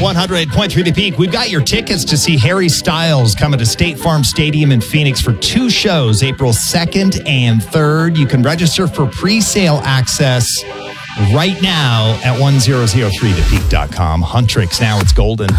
100.3 The Peak. We've got your tickets to see Harry Styles coming to State Farm Stadium in Phoenix for 2 shows, April 2nd and 3rd. You can register for pre-sale access right now at 1003thepeak.com. Huntrix, now it's golden.